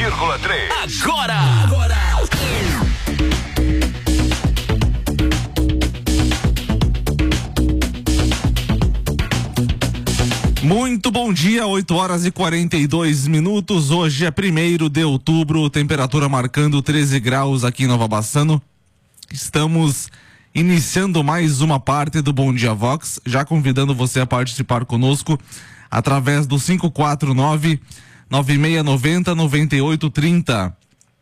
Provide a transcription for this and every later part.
Agora! Muito bom dia, 8h42. Hoje é 1º de outubro, temperatura marcando 13 graus aqui em Nova Bassano. Estamos iniciando mais uma parte do Bom Dia Vox, já convidando você a participar conosco através do 549-9690-9830.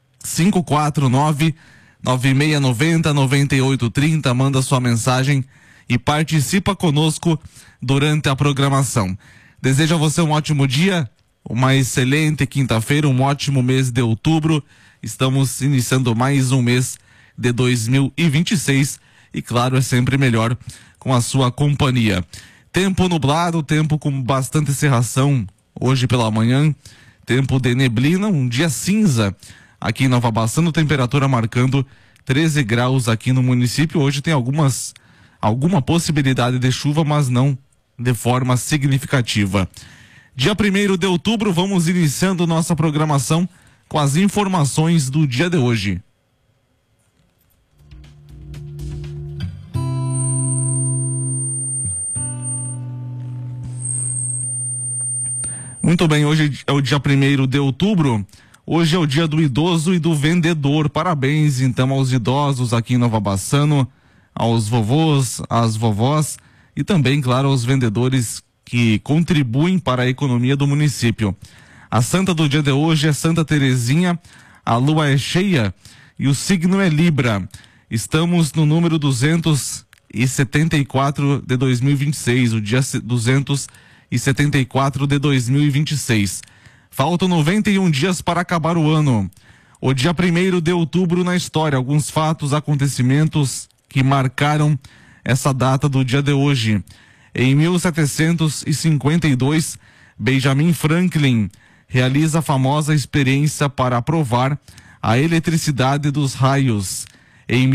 549-9690-9830. Manda sua mensagem e participa conosco durante a programação. Desejo a você um ótimo dia, uma excelente quinta-feira, um ótimo mês de outubro. Estamos iniciando mais um mês de 2026 e, claro, é sempre melhor com a sua companhia. Tempo nublado, tempo com bastante cerração hoje pela manhã, tempo de neblina, um dia cinza aqui em Nova Bassano, temperatura marcando 13 graus aqui no município. Hoje tem alguma possibilidade de chuva, mas não de forma significativa. Dia 1º de outubro, vamos iniciando nossa programação com as informações do dia de hoje. Muito bem, hoje é o dia 1º de outubro, hoje é o dia do idoso e do vendedor. Parabéns então aos idosos aqui em Nova Bassano, aos vovôs, às vovós e também, claro, aos vendedores que contribuem para a economia do município. A santa do dia de hoje é Santa Terezinha, a lua é cheia e o signo é Libra. Estamos no número 274 de 2026, o dia 274 de 2026. Faltam 91 dias para acabar o ano. O dia 1º de outubro na história, alguns fatos, acontecimentos que marcaram essa data do dia de hoje. Em 1752, Benjamin Franklin realiza a famosa experiência para provar a eletricidade dos raios. Em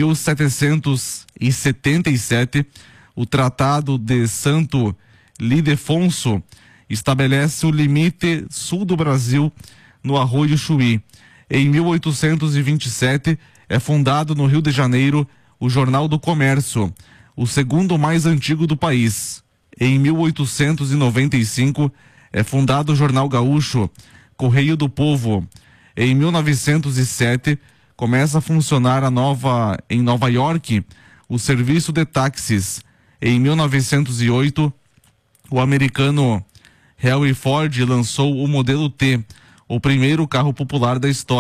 1777, o Tratado de Santo Ildefonso estabelece o limite sul do Brasil no Arroio Chuí. Em 1827, é fundado no Rio de Janeiro o Jornal do Comércio, o segundo mais antigo do país. Em 1895, é fundado o Jornal Gaúcho, Correio do Povo. Em 1907, começa a funcionar em Nova York o serviço de táxis. Em 1908, o americano Henry Ford lançou o modelo T, o primeiro carro popular da história.